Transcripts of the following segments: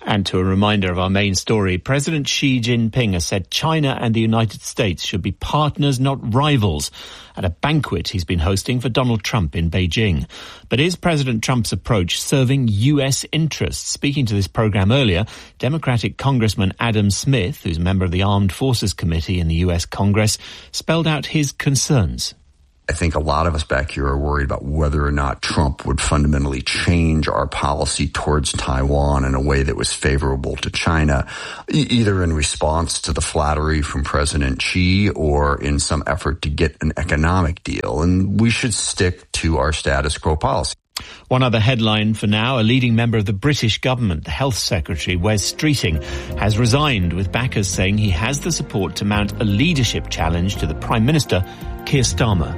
And to a reminder of our main story, President Xi Jinping has said China and the United States should be partners, not rivals, at a banquet he's been hosting for Donald Trump in Beijing. But is President Trump's approach serving U.S. interests? Speaking to this program earlier, Democratic Congressman Adam Smith, who's a member of the Armed Forces Committee in the U.S. Congress, spelled out his concerns. I think a lot of us back here are worried about whether or not Trump would fundamentally change our policy towards Taiwan in a way that was favorable to China, either in response to the flattery from President Xi or in some effort to get an economic deal. And we should stick to our status quo policy. One other headline for now, a leading member of the British government, the Health Secretary, Wes Streeting, has resigned, with backers saying he has the support to mount a leadership challenge to the Prime Minister, Keir Starmer.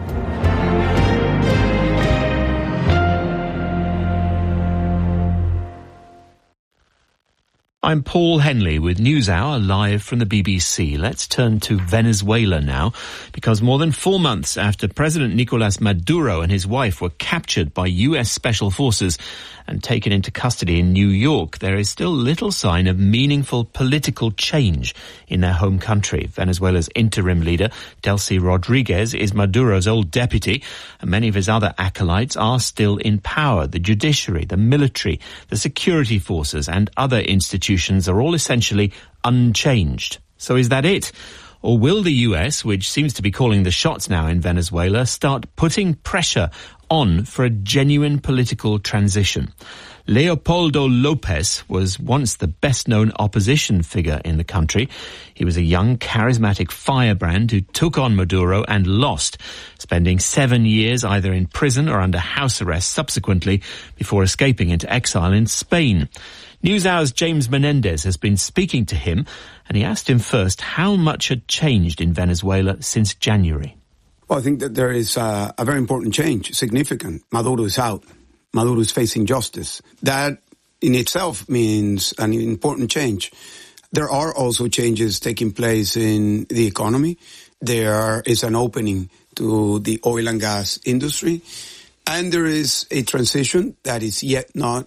I'm Paul Henley with NewsHour live from the BBC. Let's turn to Venezuela now, because more than 4 months after President Nicolas Maduro and his wife were captured by U.S. Special Forces and taken into custody in New York, there is still little sign of meaningful political change in their home country. Venezuela's interim leader, Delcy Rodriguez, is Maduro's old deputy, and many of his other acolytes are still in power. The judiciary, the military, the security forces and other institutions are all essentially unchanged. So is that it? Or will the US, which seems to be calling the shots now in Venezuela, start putting pressure on for a genuine political transition? Leopoldo Lopez was once the best-known opposition figure in the country. He was a young, charismatic firebrand who took on Maduro and lost, spending 7 years either in prison or under house arrest subsequently before escaping into exile in Spain. NewsHour's James Menendez has been speaking to him, and he asked him first how much had changed in Venezuela since January. Well, I think that there is a very important change, significant. Maduro is out. Maduro is facing justice. That in itself means an important change. There are also changes taking place in the economy. There is an opening to the oil and gas industry. And there is a transition that is yet not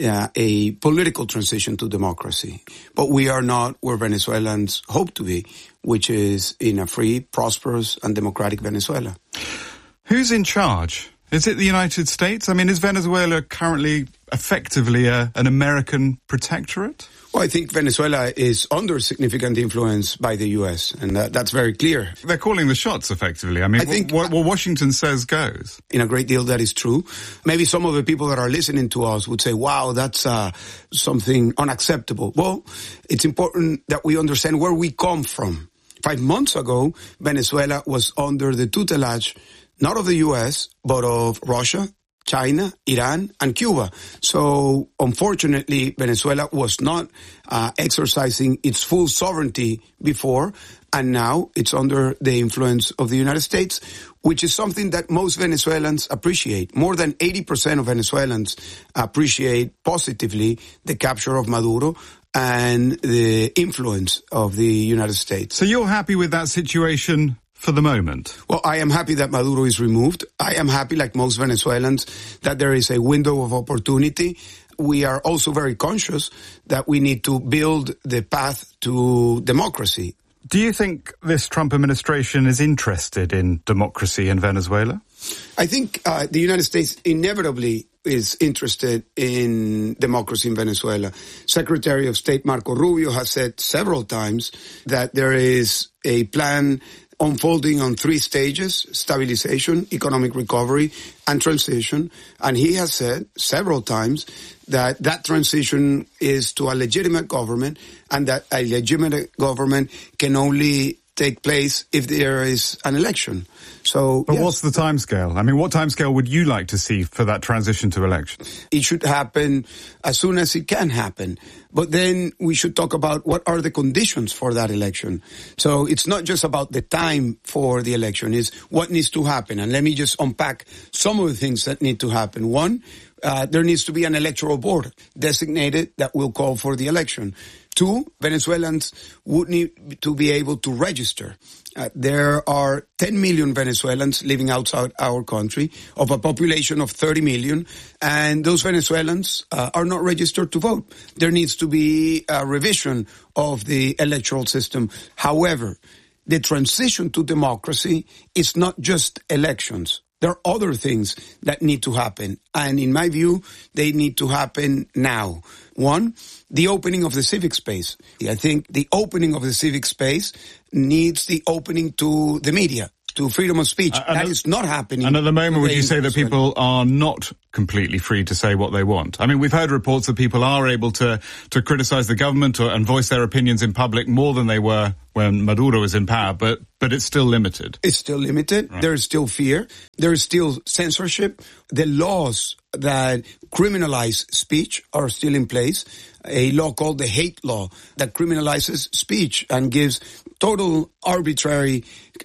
a political transition to democracy. But we are not where Venezuelans hope to be, which is in a free, prosperous and democratic Venezuela. Who's in charge? Is it the United States? I mean, is Venezuela currently effectively an American protectorate? Well, I think Venezuela is under significant influence by the U.S., and that's very clear. They're calling the shots, effectively. I mean, what Washington says goes. In a great deal, that is true. Maybe some of the people that are listening to us would say, wow, that's something unacceptable. Well, it's important that we understand where we come from. 5 months ago, Venezuela was under the tutelage not of the U.S., but of Russia, China, Iran, and Cuba. So, unfortunately, Venezuela was not exercising its full sovereignty before, and now it's under the influence of the United States, which is something that most Venezuelans appreciate. More than 80% of Venezuelans appreciate positively the capture of Maduro and the influence of the United States. So you're happy with that situation for the moment? Well, I am happy that Maduro is removed. I am happy, like most Venezuelans, that there is a window of opportunity. We are also very conscious that we need to build the path to democracy. Do you think this Trump administration is interested in democracy in Venezuela? I think the United States inevitably is interested in democracy in Venezuela. Secretary of State Marco Rubio has said several times that there is a plan unfolding on 3 stages: stabilization, economic recovery, and transition. And he has said several times that that transition is to a legitimate government, and that a legitimate government can only take place if there is an election. So, but yes. What's the timescale? I mean, what timescale would you like to see for that transition to election? It should happen as soon as it can happen. But then we should talk about what are the conditions for that election. So it's not just about the time for the election, it's what needs to happen. And let me just unpack some of the things that need to happen. One, there needs to be an electoral board designated that will call for the election. Two, Venezuelans would need to be able to register. There are 10 million Venezuelans living outside our country of a population of 30 million, and those Venezuelans are not registered to vote. There needs to be a revision of the electoral system. However, the transition to democracy is not just elections. There are other things that need to happen, and in my view, they need to happen now. One, the opening of the civic space. I think the opening of the civic space needs the opening to the media, to freedom of speech. That is not happening. And at the moment, would you say that people are not completely free to say what they want? I mean, we've heard reports that people are able to criticize the government and voice their opinions in public more than they were when Maduro was in power, but it's still limited. It's still limited. Right. There is still fear. There is still censorship. The laws that criminalize speech are still in place. A law called the hate law that criminalizes speech and gives total arbitrary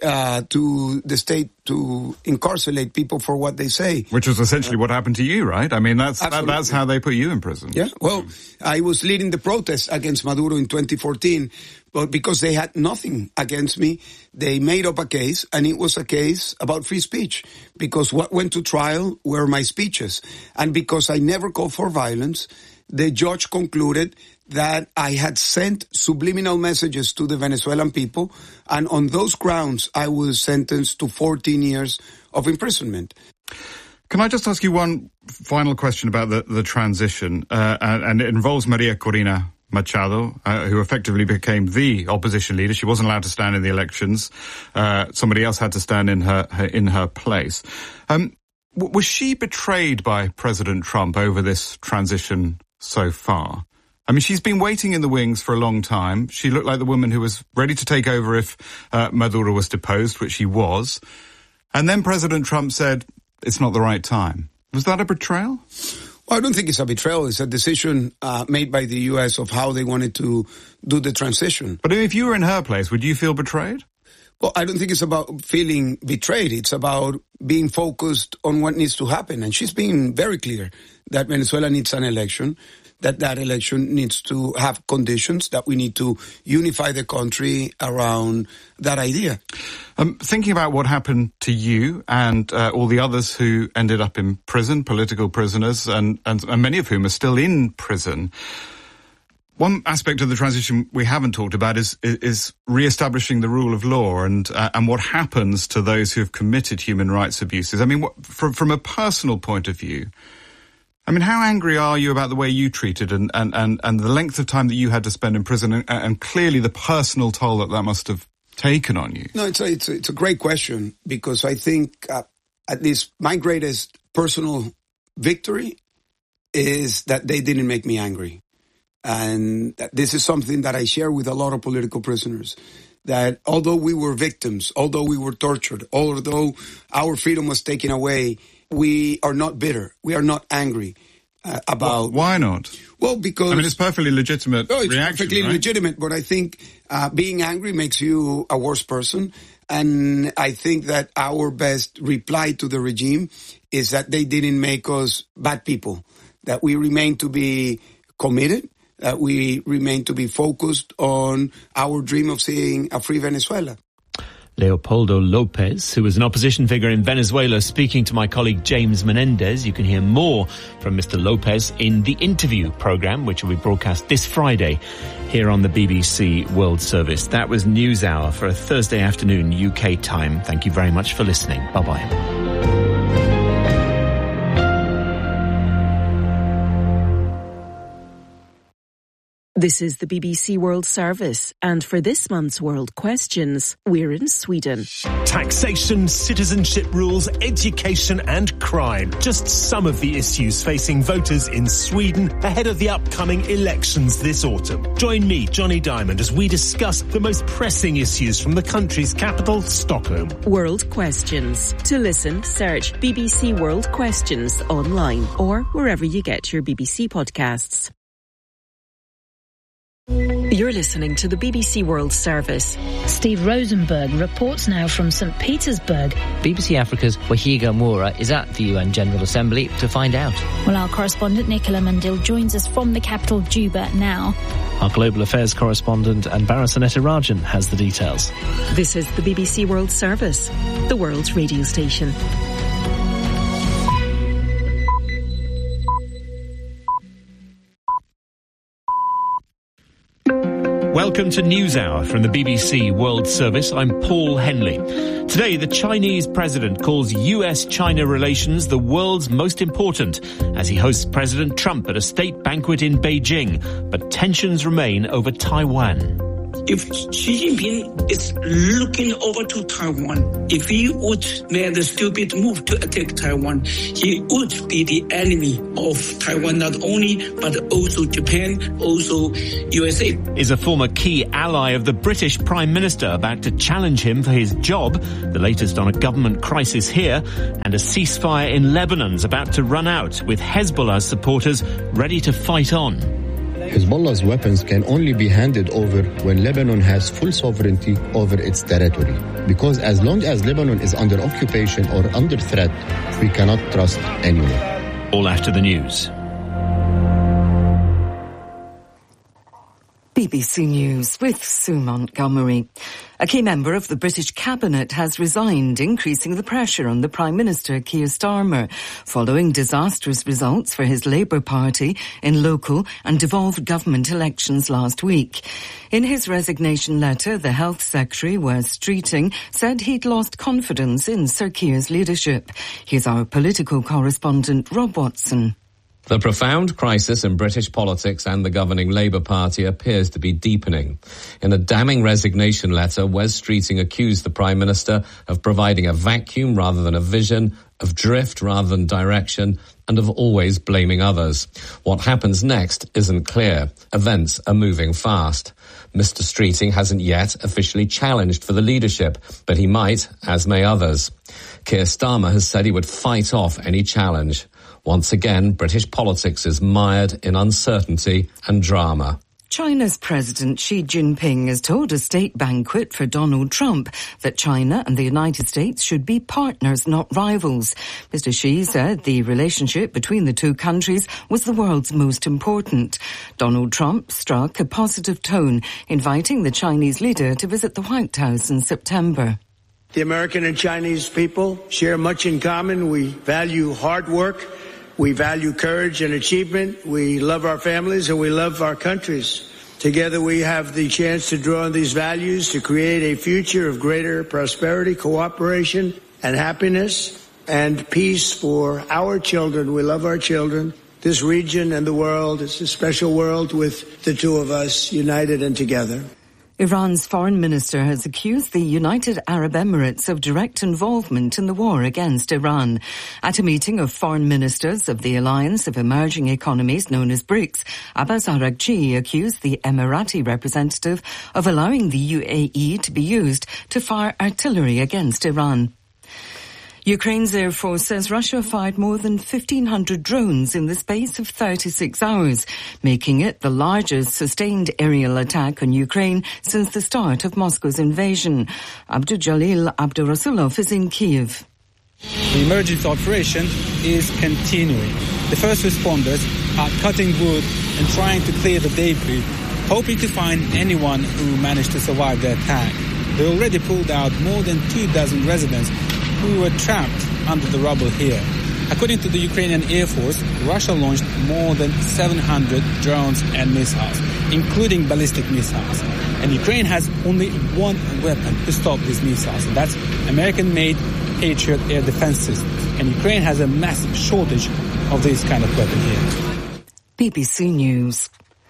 to the state to incarcerate people for what they say. Which is essentially what happened to you, right? I mean, that's how they put you in prison. Yeah, well, I was leading the protest against Maduro in 2014, but because they had nothing against me, they made up a case, and it was a case about free speech, because what went to trial were my speeches. And because I never called for violence, the judge concluded that I had sent subliminal messages to the Venezuelan people, and on those grounds, I was sentenced to 14 years of imprisonment. Can I just ask you one final question about the transition, and it involves Maria Corina Machado, who effectively became the opposition leader. She wasn't allowed to stand in the elections. Somebody else had to stand in her place. Was she betrayed by President Trump over this transition so far? I mean, she's been waiting in the wings for a long time. She looked like the woman who was ready to take over if Maduro was deposed, which he was. And then President Trump said, it's not the right time. Was that a betrayal? Well, I don't think it's a betrayal. It's a decision made by the U.S. of how they wanted to do the transition. But if you were in her place, would you feel betrayed? Well, I don't think it's about feeling betrayed. It's about being focused on what needs to happen. And she's been very clear that Venezuela needs an election, that election needs to have conditions, that we need to unify the country around that idea. Thinking about what happened to you and all the others who ended up in prison, political prisoners, and many of whom are still in prison, one aspect of the transition we haven't talked about is re-establishing the rule of law and what happens to those who have committed human rights abuses. I mean, from a personal point of view, I mean, how angry are you about the way you treated and the length of time that you had to spend in prison and clearly the personal toll that must have taken on you? No, it's a great question, because I think at least my greatest personal victory is that they didn't make me angry. And this is something that I share with a lot of political prisoners, that although we were victims, although we were tortured, although our freedom was taken away, we are not bitter. We are not angry about... Why not? Well, because... I mean, it's perfectly legitimate reaction, it's perfectly right? legitimate, but I think being angry makes you a worse person. And I think that our best reply to the regime is that they didn't make us bad people, that we remain to be committed, that we remain to be focused on our dream of seeing a free Venezuela. Leopoldo Lopez, who was an opposition figure in Venezuela, speaking to my colleague James Menendez. You can hear more from Mr. Lopez in the interview program, which will be broadcast this Friday here on the BBC World Service. That was NewsHour for a Thursday afternoon UK time. Thank you very much for listening. Bye-bye. This is the BBC World Service, and for this month's World Questions, we're in Sweden. Taxation, citizenship rules, education and crime. Just some of the issues facing voters in Sweden ahead of the upcoming elections this autumn. Join me, Johnny Diamond, as we discuss the most pressing issues from the country's capital, Stockholm. World Questions. To listen, search BBC World Questions online or wherever you get your BBC podcasts. You're listening to the BBC World Service. Steve Rosenberg reports now from St. Petersburg. BBC Africa's Wahiga Moura is at the UN General Assembly to find out. Well, our correspondent Nicola Mandil joins us from the capital, Juba, now. Our global affairs correspondent Anbara Sanetirajan has the details. This is the BBC World Service, the world's radio station. Welcome to NewsHour from the BBC World Service. I'm Paul Henley. Today, the Chinese president calls US-China relations the world's most important as he hosts President Trump at a state banquet in Beijing. But tensions remain over Taiwan. If Xi Jinping is looking over to Taiwan, if he would make the stupid move to attack Taiwan, he would be the enemy of Taiwan not only, but also Japan, also USA. Is a former key ally of the British Prime Minister about to challenge him for his job, the latest on a government crisis here, and a ceasefire in Lebanon's about to run out, with Hezbollah's supporters ready to fight on. Hezbollah's weapons can only be handed over when Lebanon has full sovereignty over its territory. Because as long as Lebanon is under occupation or under threat, we cannot trust anyone. All after the news. BBC News with Sue Montgomery. A key member of the British Cabinet has resigned, increasing the pressure on the Prime Minister, Keir Starmer, following disastrous results for his Labour Party in local and devolved government elections last week. In his resignation letter, the Health Secretary, Wes Streeting, said he'd lost confidence in Sir Keir's leadership. Here's our political correspondent, Rob Watson. The profound crisis in British politics and the governing Labour Party appears to be deepening. In a damning resignation letter, Wes Streeting accused the Prime Minister of providing a vacuum rather than a vision, of drift rather than direction, and of always blaming others. What happens next isn't clear. Events are moving fast. Mr. Streeting hasn't yet officially challenged for the leadership, but he might, as may others. Keir Starmer has said he would fight off any challenge. Once again, British politics is mired in uncertainty and drama. China's President Xi Jinping has told a state banquet for Donald Trump that China and the United States should be partners, not rivals. Mr. Xi said the relationship between the two countries was the world's most important. Donald Trump struck a positive tone, inviting the Chinese leader to visit the White House in September. The American and Chinese people share much in common. We value hard work. We value courage and achievement. We love our families and we love our countries. Together we have the chance to draw on these values to create a future of greater prosperity, cooperation, and happiness and peace for our children. We love our children. This region and the world, it's a special world with the two of us united and together. Iran's foreign minister has accused the United Arab Emirates of direct involvement in the war against Iran. At a meeting of foreign ministers of the Alliance of Emerging Economies known as BRICS, Abbas Araghchi accused the Emirati representative of allowing the UAE to be used to fire artillery against Iran. Ukraine's Air Force says Russia fired more than 1,500 drones in the space of 36 hours, making it the largest sustained aerial attack on Ukraine since the start of Moscow's invasion. Abdul-Jalil Abdurasulov is in Kyiv. The emergency operation is continuing. The first responders are cutting wood and trying to clear the debris, hoping to find anyone who managed to survive the attack. They already pulled out more than 24 residents who were trapped under the rubble here. According to the Ukrainian Air Force, Russia launched more than 700 drones and missiles, including ballistic missiles. And Ukraine has only one weapon to stop these missiles, and that's American-made Patriot air defense systems. And Ukraine has a massive shortage of this kind of weapon here. BBC News.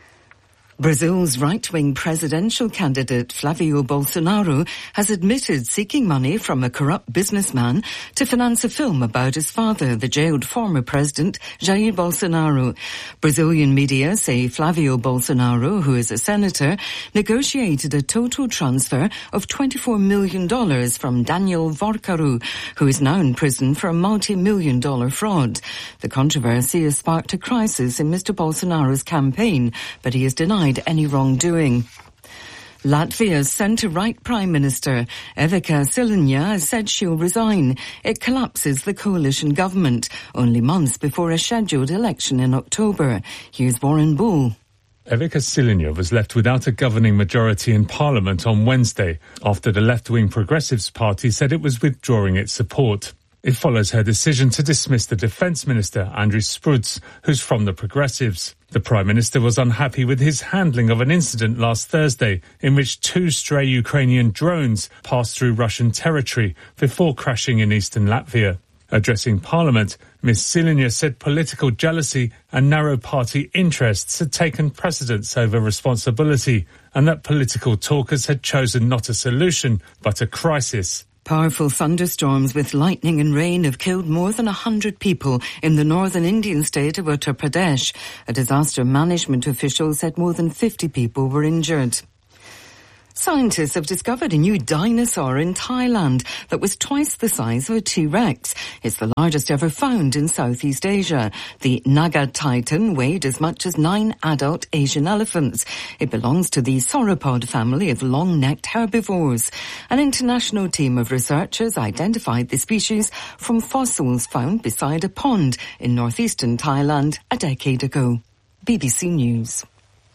Brazil's right-wing presidential candidate Flavio Bolsonaro has admitted seeking money from a corrupt businessman to finance a film about his father, the jailed former president Jair Bolsonaro. Brazilian media say Flavio Bolsonaro, who is a senator, negotiated a total transfer of $24 million from Daniel Vorcaru, who is now in prison for a multi-million-dollar fraud. The controversy has sparked a crisis in Mr. Bolsonaro's campaign, but he has denied denied any wrongdoing. Latvia's centre-right Prime Minister Evika Siliņa has said she'll resign. It collapses the coalition government only months before a scheduled election in October. Here's Warren Bull. Evika Siliņa was left without a governing majority in Parliament on Wednesday after the left-wing Progressives Party said it was withdrawing its support. It follows her decision to dismiss the Defence Minister, Andris Spruds, who's from the Progressives. The Prime Minister was unhappy with his handling of an incident last Thursday in which 2 stray Ukrainian drones passed through Russian territory before crashing in eastern Latvia. Addressing Parliament, Ms. Siliņa said political jealousy and narrow party interests had taken precedence over responsibility and that political talkers had chosen not a solution but a crisis. Powerful thunderstorms with lightning and rain have killed more than 100 people in the northern Indian state of Uttar Pradesh. A disaster management official said more than 50 people were injured. Scientists have discovered a new dinosaur in Thailand that was twice the size of a T-Rex. It's the largest ever found in Southeast Asia. The Naga Titan weighed as much as 9 adult Asian elephants. It belongs to the sauropod family of long-necked herbivores. An international team of researchers identified the species from fossils found beside a pond in northeastern Thailand a decade ago. BBC News.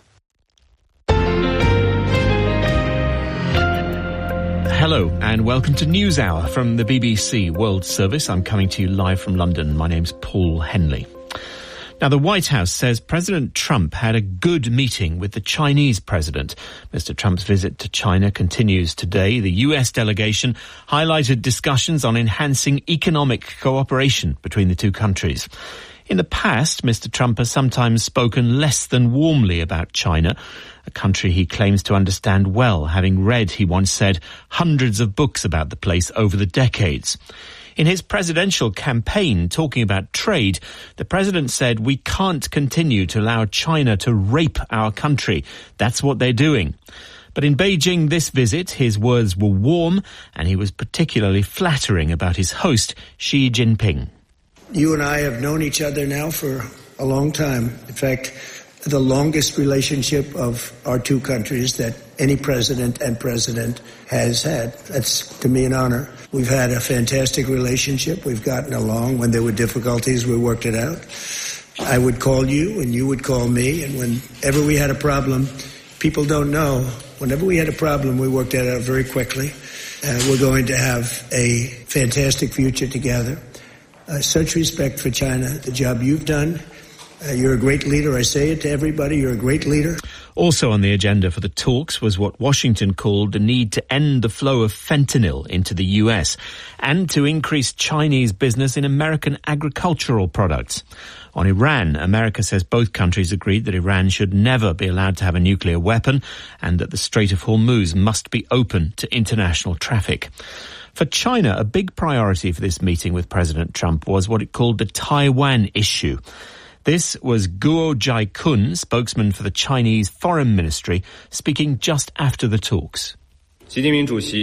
Hello and welcome to NewsHour from the BBC World Service. I'm coming to you live from London. My name's Paul Henley. Now, the White House says President Trump had a good meeting with the Chinese president. Mr. Trump's visit to China continues today. The US delegation highlighted discussions on enhancing economic cooperation between the two countries. In the past, Mr. Trump has sometimes spoken less than warmly about China, a country he claims to understand well, having read, he once said, hundreds of books about the place over the decades. In his presidential campaign talking about trade, the president said, "We can't continue to allow China to rape our country. That's what they're doing." But in Beijing this visit, his words were warm and he was particularly flattering about his host, Xi Jinping. You and I have known each other now for a long time. In fact, the longest relationship of our two countries that any president and president has had. That's, to me, an honor. We've had a fantastic relationship. We've gotten along. When there were difficulties, we worked it out. I would call you and you would call me. And whenever we had a problem, people don't know, whenever we had a problem, we worked it out very quickly. We're going to have a fantastic future together. Such respect for China, the job you've done. You're a great leader. I say it to everybody. You're a great leader. Also on the agenda for the talks was what Washington called the need to end the flow of fentanyl into the US and to increase Chinese business in American agricultural products. On Iran, America says both countries agreed that Iran should never be allowed to have a nuclear weapon and that the Strait of Hormuz must be open to international traffic. For China, a big priority for this meeting with President Trump was what it called the Taiwan issue. This was Guo Jiakun, spokesman for the Chinese Foreign Ministry, speaking just after the talks. In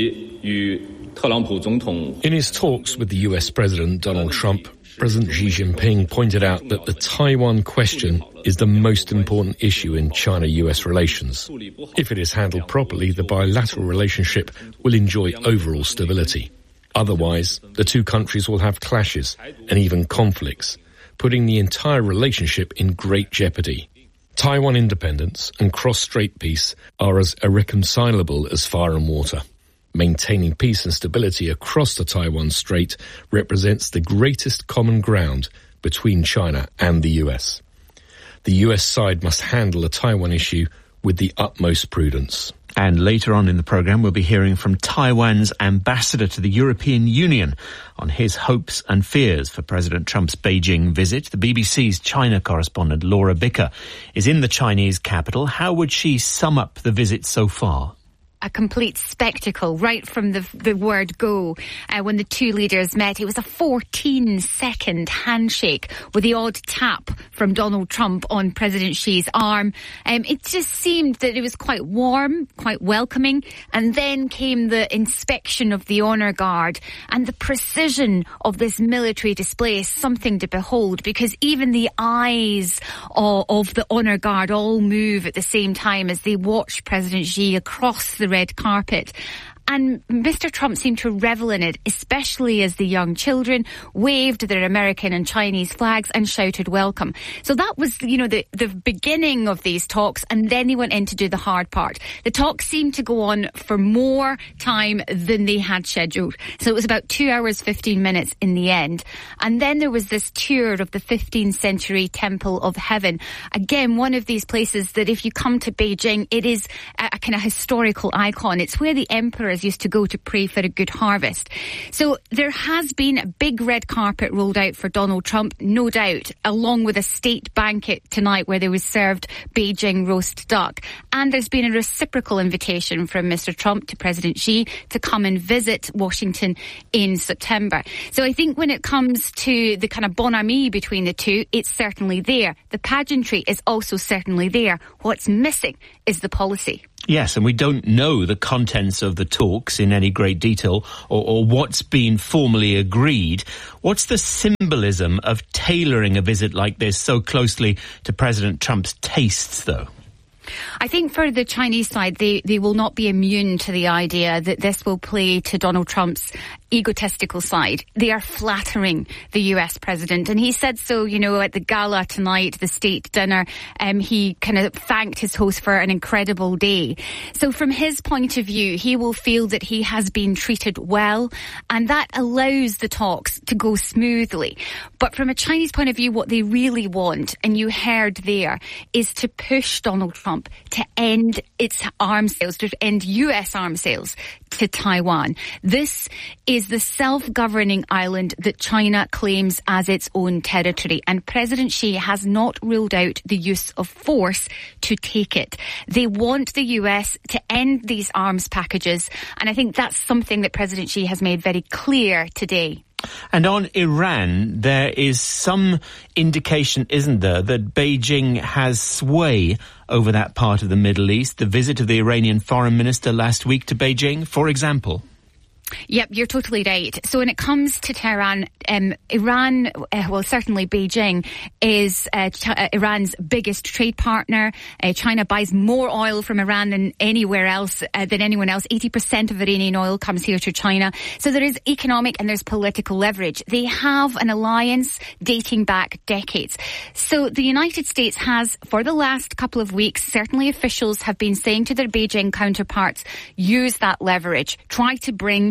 his talks with the US President Donald Trump, President Xi Jinping pointed out that the Taiwan question is the most important issue in China-US relations. If it is handled properly, the bilateral relationship will enjoy overall stability. Otherwise, the two countries will have clashes and even conflicts, putting the entire relationship in great jeopardy. Taiwan independence and cross-strait peace are as irreconcilable as fire and water. Maintaining peace and stability across the Taiwan Strait represents the greatest common ground between China and the US. The US side must handle the Taiwan issue with the utmost prudence. And later on in the programme, we'll be hearing from Taiwan's ambassador to the European Union on his hopes and fears for President Trump's Beijing visit. The BBC's China correspondent Laura Bicker is in the Chinese capital. How would she sum up the visit so far? a complete spectacle right from the word go when the two leaders met. It was a 14-second handshake with the odd tap from Donald Trump on President Xi's arm. It just seemed that it was quite warm, quite welcoming, and then came the inspection of the honour guard, and the precision of this military display is something to behold, because even the eyes of the honour guard all move at the same time as they watch President Xi across the red carpet. And Mr. Trump seemed to revel in it, especially as the young children waved their American and Chinese flags and shouted welcome. So that was, the beginning of these talks, and then they went in to do the hard part. The talks seemed to go on for more time than they had scheduled. So it was about 2 hours, 15 minutes in the end. And then there was this tour of the 15th century Temple of Heaven. Again, one of these places that if you come to Beijing, it is a kind of historical icon. It's where the emperor used to go to pray for a good harvest. So there has been a big red carpet rolled out for Donald Trump, no doubt, along with a state banquet tonight where there was served Beijing roast duck. And there's been a reciprocal invitation from Mr. Trump to President Xi to come and visit Washington in September. So I think when it comes to the kind of bon ami between the two, it's certainly there. The pageantry is also certainly there. What's missing is the policy. Yes, and we don't know the contents of the talks in any great detail or what's been formally agreed. What's the symbolism of tailoring a visit like this so closely to President Trump's tastes, though? I think for the Chinese side, they will not be immune to the idea that this will play to Donald Trump's egotistical side. They are flattering the US president, and he said so, at the gala tonight, the state dinner. He kind of thanked his host for an incredible day. So from his point of view, he will feel that he has been treated well, and that allows the talks to go smoothly. But from a Chinese point of view, what they really want, and you heard there, is to push Donald Trump to end its arms sales, to end US arms sales to Taiwan. This is the self-governing island that China claims as its own territory, and President Xi has not ruled out the use of force to take it. They want the US to end these arms packages, and I think that's something that President Xi has made very clear today. And on Iran, there is some indication, isn't there, that Beijing has sway over that part of the Middle East. The visit of the Iranian foreign minister last week to Beijing, for example. Yep, you're totally right. So when it comes to Tehran, Iran, certainly Beijing, is Iran's biggest trade partner. China buys more oil from Iran than anywhere else, than anyone else. 80% of Iranian oil comes here to China. So there is economic and there's political leverage. They have an alliance dating back decades. So the United States has, for the last couple of weeks, certainly officials have been saying to their Beijing counterparts, use that leverage, try to bring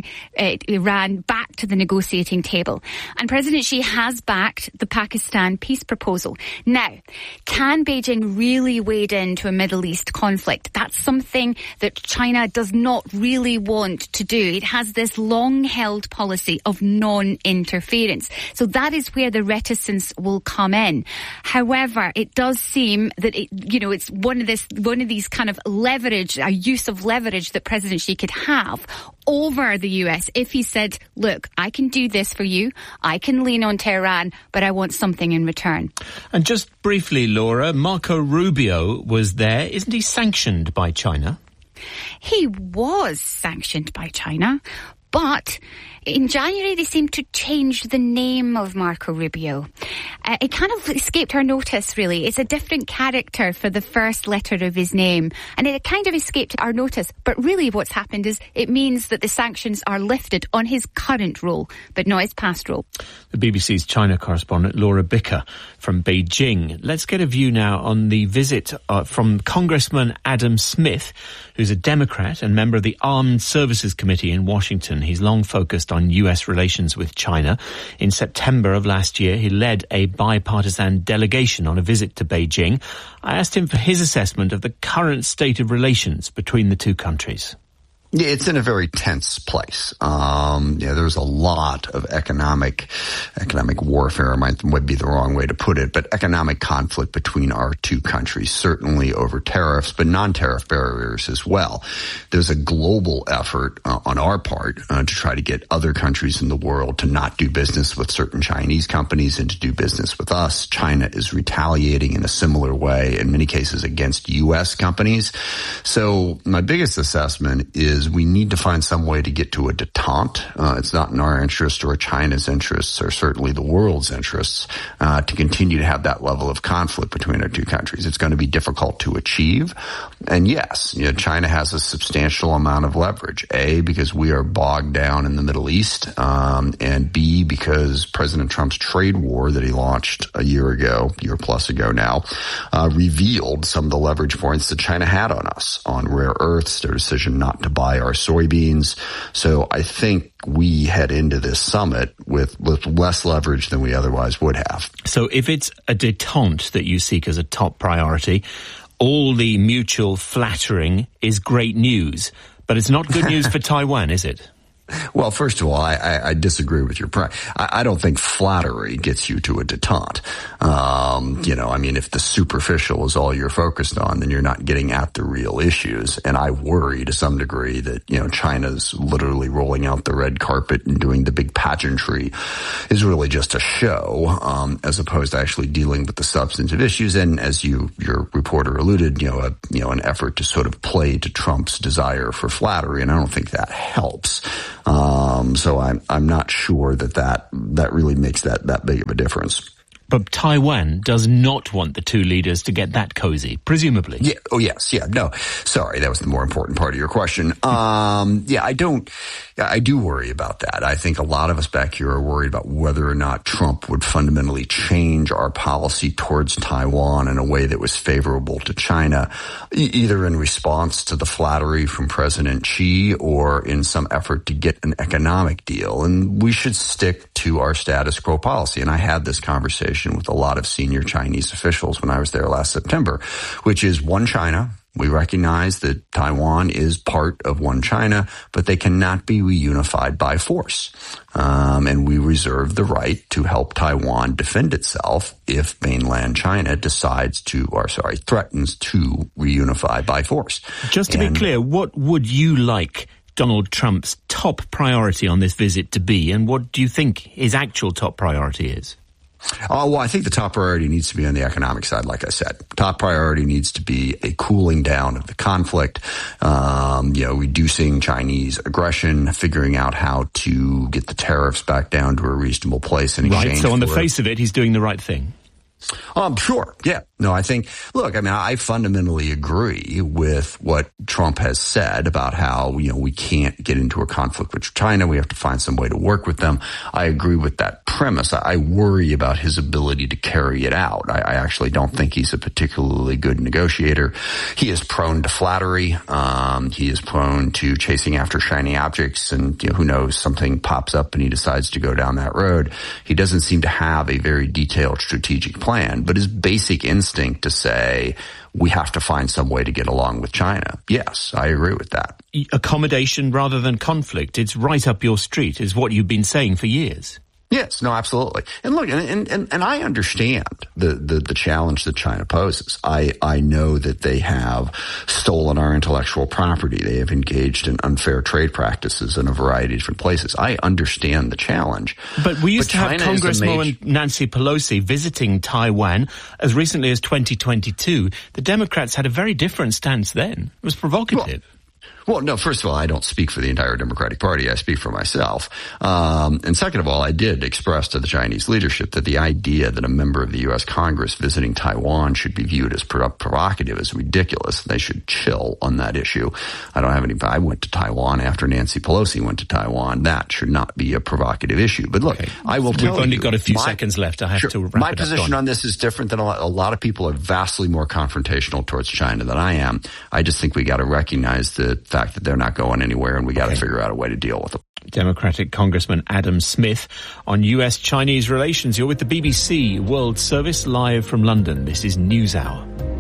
Iran back to the negotiating table. And President Xi has backed the Pakistan peace proposal. Now, can Beijing really wade into a Middle East conflict? That's something that China does not really want to do. It has this long-held policy of non-interference. So that is where the reticence will come in. However, it does seem that it's one of these kind of leverage, a use of leverage that President Xi could have over the US if he said, look, I can do this for you, I can lean on Tehran, but I want something in return. And just briefly, Laura, Marco Rubio was there. Isn't he sanctioned by China? He was sanctioned by China, but in January, they seemed to change the name of Marco Rubio. It kind of escaped our notice, really. It's a different character for the first letter of his name. And it kind of escaped our notice. But really what's happened is it means that the sanctions are lifted on his current role, but not his past role. The BBC's China correspondent, Laura Bicker from Beijing. Let's get a view now on the visit from Congressman Adam Smith, who's a Democrat and member of the Armed Services Committee in Washington. He's long focused on US relations with China. In September of last year, he led a bipartisan delegation on a visit to Beijing. I asked him for his assessment of the current state of relations between the two countries. Yeah, it's in a very tense place. There's a lot of economic warfare, might be the wrong way to put it, but economic conflict between our two countries, certainly over tariffs, but non-tariff barriers as well. There's a global effort on our part to try to get other countries in the world to not do business with certain Chinese companies and to do business with us. China is retaliating in a similar way, in many cases against U.S. companies. So my biggest assessment is we need to find some way to get to a detente. It's not in our interest or China's interests or certainly the world's interests to continue to have that level of conflict between our two countries. It's going to be difficult to achieve. And yes, China has a substantial amount of leverage. A, because we are bogged down in the Middle East, and B, because President Trump's trade war that he launched a year plus ago now, revealed some of the leverage points that China had on us, on rare earths, their decision not to buy our soybeans. So I think we head into this summit with less leverage than we otherwise would have. So if it's a detente that you seek as a top priority, all the mutual flattering is great news, but it's not good news for Taiwan, is it? Well, first of all, I disagree with your I don't think flattery gets you to a detente. If the superficial is all you're focused on, then you're not getting at the real issues. And I worry to some degree that, China's literally rolling out the red carpet and doing the big pageantry is really just a show, as opposed to actually dealing with the substantive issues. And as your reporter alluded, an effort to sort of play to Trump's desire for flattery. And I don't think that helps. So I'm not sure that really makes that big of a difference. But Taiwan does not want the two leaders to get that cozy, presumably. Yeah. Oh, yes. Yeah. No. Sorry, that was the more important part of your question. I do worry about that. I think a lot of us back here are worried about whether or not Trump would fundamentally change our policy towards Taiwan in a way that was favorable to China, either in response to the flattery from President Xi or in some effort to get an economic deal. And we should stick to our status quo policy. And I had this conversation with a lot of senior Chinese officials when I was there last September, which is one China. We recognize that Taiwan is part of one China, but they cannot be reunified by force. And we reserve the right to help Taiwan defend itself if mainland China threatens to reunify by force. Just to be clear, what would you like Donald Trump's top priority on this visit to be, and what do you think his actual top priority is? Well, I think the top priority needs to be on the economic side, like I said. Top priority needs to be a cooling down of the conflict, reducing Chinese aggression, figuring out how to get the tariffs back down to a reasonable place in exchange. Right, so on the face of it, he's doing the right thing. Sure. Yeah. No, I fundamentally agree with what Trump has said about how, we can't get into a conflict with China. We have to find some way to work with them. I agree with that premise. I worry about his ability to carry it out. I actually don't think he's a particularly good negotiator. He is prone to flattery. He is prone to chasing after shiny objects, and who knows, something pops up and he decides to go down that road. He doesn't seem to have a very detailed strategic plan, but his basic instinct to say we have to find some way to get along with China. Yes, I agree with that. Accommodation rather than conflict. It's right up your street, is what you've been saying for years. Yes, no, absolutely. And look, and I understand the challenge that China poses. I know that they have stolen our intellectual property. They have engaged in unfair trade practices in a variety of different places. I understand the challenge. But we used to have Congresswoman Nancy Pelosi visiting Taiwan as recently as 2022. The Democrats had a very different stance then. It was provocative. Well, no, first of all, I don't speak for the entire Democratic Party. I speak for myself. And second of all, I did express to the Chinese leadership that the idea that a member of the U.S. Congress visiting Taiwan should be viewed as provocative is ridiculous. They should chill on that issue. I went to Taiwan after Nancy Pelosi went to Taiwan. That should not be a provocative issue. But look, I will tell you. We've only got a few seconds left. I have to wrap it up. My position on this is different than a lot of people are vastly more confrontational towards China than I am. I just think we got to recognize the fact that they're not going anywhere, and we got to figure out a way to deal with them. Democratic Congressman Adam Smith on US-Chinese relations. You're with the BBC World Service live from London. This is NewsHour.